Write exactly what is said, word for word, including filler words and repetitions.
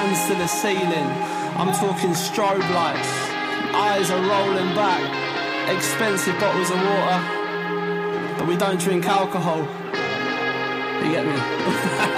hands to the ceiling. I'm talking strobe lights, eyes are rolling back, expensive bottles of water, but we don't drink alcohol. You get me?